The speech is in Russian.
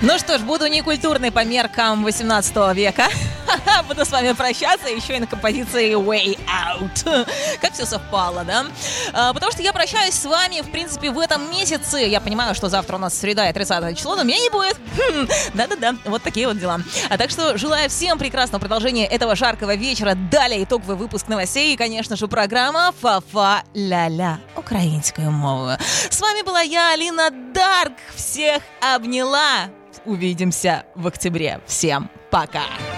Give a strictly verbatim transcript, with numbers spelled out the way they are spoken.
Ну что ж, буду некультурной по меркам восемнадцатого века. Буду с вами прощаться еще и на композиции Way Out. Как все совпало, да? А, потому что я прощаюсь с вами, в принципе, в этом месяце. Я понимаю, что завтра у нас среда и тридцатое число, но меня не будет. Хм, да-да-да, вот такие вот дела. А так что желаю всем прекрасного продолжения этого жаркого вечера. Далее итоговый выпуск новостей и, конечно же, программа «Фа-фа-ля-ля» украинскую мову. С вами была я, Алина Дарк. Всех обняла. Увидимся в октябре. Всем пока.